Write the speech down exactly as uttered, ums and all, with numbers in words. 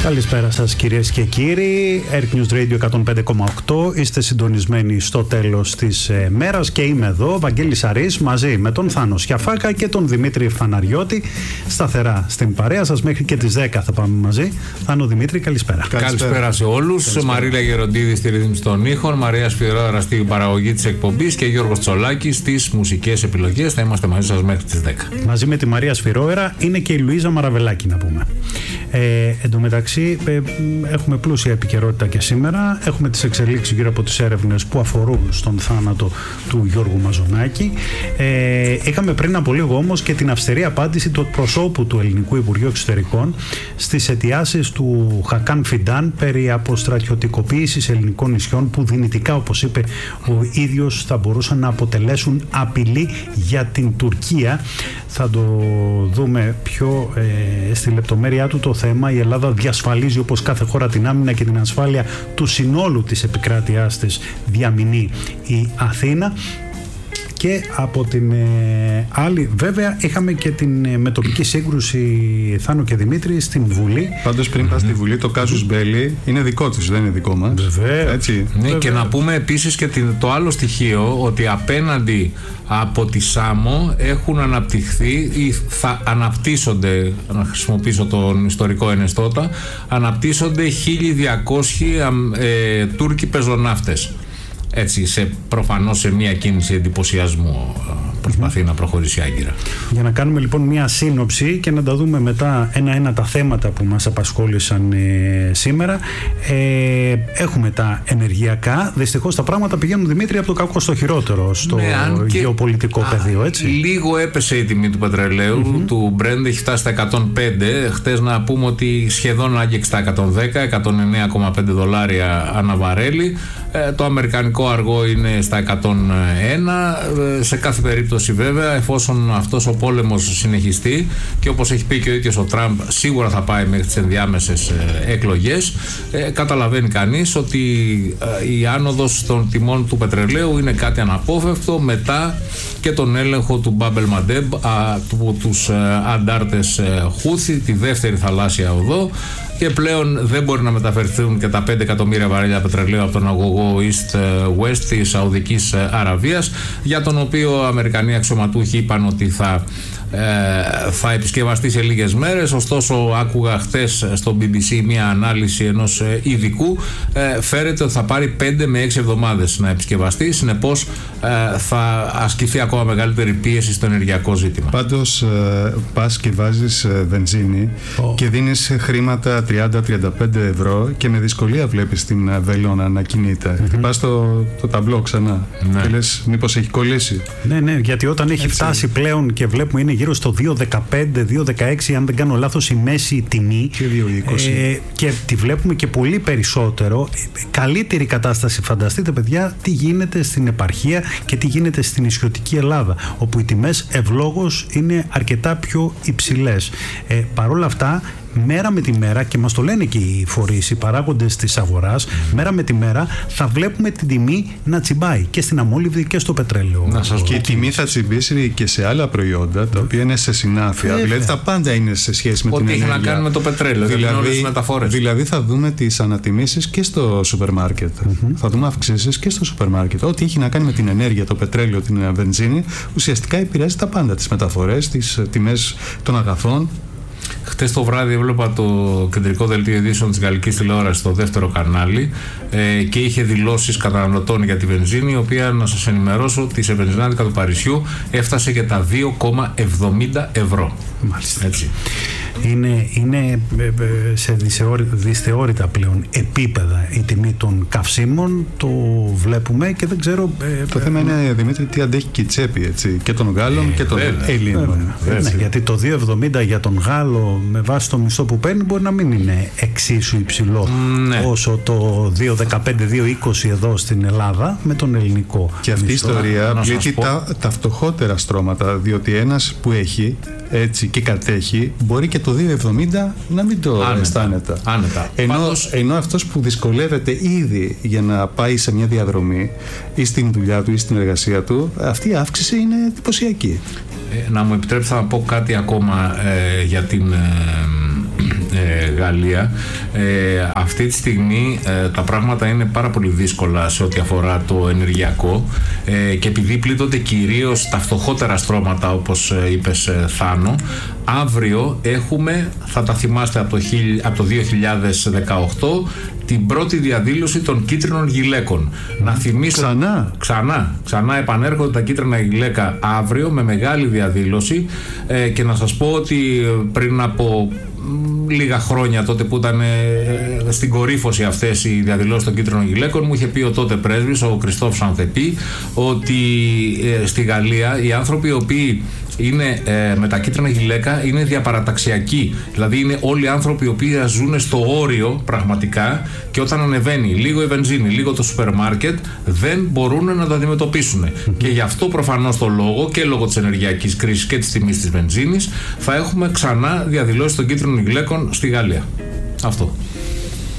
Καλησπέρα σας κυρίες και κύριοι. Air News Radio εκατόν πέντε κόμμα οκτώ. Είστε συντονισμένοι στο τέλος της ε, μέρας και είμαι εδώ, Βαγγέλης Αρής, μαζί με τον Θάνο Σιαφάκα και τον Δημήτρη Φαναριώτη. Σταθερά στην παρέα σας μέχρι και τις δέκα θα πάμε μαζί. Θάνο, Δημήτρη, καλησπέρα. Καλησπέρα, καλησπέρα σε όλους. Μαρίλα Γεροντίδη στη ρύθμιση των ήχων, Μαρία Σφυρόρα στην παραγωγή της εκπομπής και Γιώργος Τσολάκης στις μουσικές επιλογές. Θα είμαστε μαζί σας μέχρι τις δέκα. Μαζί με τη Μαρία Σφυρόερα είναι και η Λουίζα Μαραβελάκη, να πούμε. Ε, εν τω μεταξύ, ε, έχουμε πλούσια επικαιρότητα και σήμερα. Έχουμε τις εξελίξεις γύρω από τις έρευνες που αφορούν στον θάνατο του Γιώργου Μαζονάκη. Ε, είχαμε πριν από λίγο όμως και την αυστηρή απάντηση του εκπροσώπου του Ελληνικού Υπουργείου Εξωτερικών στις αιτιάσεις του Χακάν Φιντάν περί αποστρατιωτικοποίησης ελληνικών νησιών, που δυνητικά, όπως είπε ο ίδιος, θα μπορούσαν να αποτελέσουν απειλή για την Τουρκία. Θα το δούμε πιο ε, στη λεπτομέρειά του το θέμα. Η Ελλάδα διασφαλίζει όπως κάθε χώρα την άμυνα και την ασφάλεια του συνόλου της επικράτειάς της, διαμηνεί η Αθήνα. Και από την ε, άλλη, βέβαια, είχαμε και την ε, μετοπική σύγκρουση, Θάνο και Δημήτρη, στην Βουλή. Πάντως, πριν mm-hmm. πας στη Βουλή, το κάζους μπέλι είναι δικό της, δεν είναι δικό μας. Βέβαια. Έτσι. Ναι, Βέβαια. Και να πούμε επίσης και την, το άλλο στοιχείο, ότι απέναντι από τη Σάμο έχουν αναπτυχθεί ή θα αναπτύσσονται, να χρησιμοποιήσω τον ιστορικό ενεστώτα, αναπτύσσονται χίλια διακόσιοι ε, Τούρκοι πεζοναύτες. Έτσι, σε, προφανώς σε μια κίνηση εντυπωσιασμού προσπαθεί mm-hmm. να προχωρήσει άγκυρα. Για να κάνουμε λοιπόν μια σύνοψη και να τα δούμε μετά ένα-ένα τα θέματα που μας απασχόλησαν ε, σήμερα. Ε, έχουμε τα ενεργειακά. Δυστυχώς τα πράγματα πηγαίνουν, Δημήτρη, από το κακό στο χειρότερο στο ναι, γεωπολιτικό α, πεδίο, έτσι. Λίγο έπεσε η τιμή του πετρελαίου, mm-hmm. του Brent, έχει φτάσει στα εκατόν πέντε. Χτες να πούμε ότι σχεδόν άγγιξε στα εκατόν δέκα, εκατόν εννέα κόμμα πέντε δολάρια ανά βαρέλι. Ε, το αμερικανικό αργό είναι στα εκατόν ένα. Ε, σε κάθε περίπτωση, βέβαια, εφόσον αυτός ο πόλεμος συνεχιστεί και όπως έχει πει και ο ίδιος ο Τραμπ, σίγουρα θα πάει μέχρι τις ενδιάμεσες ε, εκλογές, ε, καταλαβαίνει κανείς ότι ε, η άνοδος των τιμών του πετρελαίου είναι κάτι αναπόφευκτο, μετά και τον έλεγχο του Μπάμπελ Μαντέμπ από τους ε, αντάρτες ε, Χούθη, τη δεύτερη θαλάσσια οδό, και πλέον δεν μπορεί να μεταφερθούν και τα πέντε εκατομμύρια βαρέλια πετρελαίου από τον αγωγό East West της Σαουδικής Αραβίας, για τον οποίο Αμερικανοί αξιωματούχοι είπαν ότι θα, ε, θα επισκευαστεί σε λίγες μέρες. Ωστόσο, άκουγα χτες στο μπι μπι σι μια ανάλυση ενός ειδικού, ε, φέρεται ότι θα πάρει πέντε με έξι εβδομάδες να επισκευαστεί. Συνεπώς ε, θα ασκηθεί ακόμα μεγαλύτερη πίεση στο ενεργειακό ζήτημα. Πάντως, ε, πας και βάζεις ε, βενζίνη oh. και δίνεις χρήματα τριάντα με τριάντα πέντε ευρώ και με δυσκολία βλέπεις την βελόνα να κινείται. Mm-hmm. Πας το, το ταμπλό ξανά ναι. και λες μήπως έχει κολλήσει. Ναι, ναι, γιατί όταν έχει Έτσι. φτάσει πλέον και βλέπουμε είναι γύρω στο δύο δεκαπέντε, δύο δεκαέξι, αν δεν κάνω λάθος, η μέση τιμή, και δύο είκοσι. Ε, και τη βλέπουμε και πολύ περισσότερο. Καλύτερη κατάσταση, φανταστείτε, παιδιά, τι γίνεται στην επαρχία και τι γίνεται στην νησιωτική Ελλάδα, όπου οι τιμές ευλόγως είναι αρκετά πιο υψηλές. Ε, Παρ' όλα αυτά, μέρα με τη μέρα, και μας το λένε και οι φορείς, οι παράγοντες της αγοράς, mm. μέρα με τη μέρα θα βλέπουμε την τιμή να τσιμπάει και στην αμόλυβδη και στο πετρέλαιο. Να σας και η τιμή θα τσιμπήσει και σε άλλα προϊόντα, τα οποία είναι σε συνάφεια. Βέβαια. Δηλαδή τα πάντα είναι σε σχέση με Ό, την ενέργεια. Ό,τι έχει να κάνει με το πετρέλαιο, δηλαδή, όλες τις μεταφορές. Δηλαδή θα δούμε τις ανατιμήσεις και στο σούπερ μάρκετ. Mm-hmm. Θα δούμε αυξήσεις και στο σούπερ μάρκετ. Ό,τι έχει να κάνει με την ενέργεια, το πετρέλαιο, την βενζίνη, ουσιαστικά επηρεάζει τα πάντα. Τις μεταφορές, τις τιμές των αγαθών. Χτες το βράδυ έβλεπα το κεντρικό δελτίο ειδήσεων της γαλλικής τηλεόρασης στο δεύτερο κανάλι ε, και είχε δηλώσεις καταναλωτών για τη βενζίνη, η οποία, να σας ενημερώσω, ότι σε βενζινάδικα του Παρισιού έφτασε και τα δύο κόμμα εβδομήντα ευρώ. Μάλιστα. Έτσι. Είναι, είναι σε δυσθεώρητα πλέον επίπεδα η τιμή των καυσίμων, το βλέπουμε και δεν ξέρω... Το ε, θέμα είναι, Δημήτρη, τι αντέχει και η τσέπη, έτσι, και των Γάλλων ε, και των Ελλήνων. Ναι, γιατί το δύο εβδομήντα για τον Γάλλο με βάση το μισθό που παίρνει μπορεί να μην είναι εξίσου υψηλό ναι. όσο το δύο δεκαπέντε δύο είκοσι εδώ στην Ελλάδα με τον ελληνικό. Και αυτή η ιστορία πλήττει τα, τα φτωχότερα στρώματα, διότι ένας που έχει έτσι και κατέχει μπορεί και το δύο εβδομήντα να μην το άνετα, αισθάνεται. Άνετα. Ενώ, Πάντως... ενώ αυτός που δυσκολεύεται ήδη για να πάει σε μια διαδρομή ή στην δουλειά του ή στην εργασία του, αυτή η αύξηση είναι εντυπωσιακή. Ε, να μου επιτρέψετε να πω κάτι ακόμα ε, για την ε, ε, Γαλλία. Ε, αυτή τη στιγμή ε, τα πράγματα είναι πάρα πολύ δύσκολα σε ό,τι αφορά το ενεργειακό ε, και επειδή πλήττονται κυρίως τα φτωχότερα στρώματα, όπως ε, είπες ε, Θάνο, αύριο έχουμε, θα τα θυμάστε από το, από το δύο χιλιάδες δεκαοκτώ, την πρώτη διαδήλωση των κίτρινων γυλαίκων. Mm. Να θυμίσω... Ξανά. Ξανά. Ξανά επανέρχονται τα κίτρινα γυλαίκα αύριο με μεγάλη διαδήλωση ε, και να σας πω ότι πριν από λίγα χρόνια, τότε που ήταν ε, στην κορύφωση αυτές οι διαδηλώσεις των κίτρινων γυλαίκων, μου είχε πει ο τότε πρέσβης, ο Κριστόφ Σανθεπή, ότι ε, στη Γαλλία οι άνθρωποι οι οποίοι είναι ε, με τα κίτρινα γυλαίκα είναι διαπαραταξιακοί. Δηλαδή είναι όλοι οι άνθρωποι οι οποίοι ζουν στο όριο πραγματικά και όταν ανεβαίνει λίγο η βενζίνη, λίγο το σούπερ μάρκετ, δεν μπορούν να το αντιμετωπίσουν. Mm-hmm. Και γι' αυτό προφανώς το λόγο και λόγω της ενεργειακής κρίσης και της τιμής της βενζίνης θα έχουμε ξανά διαδηλώσεις των κίτρινων γυλαίκων στη Γαλλία. Αυτό.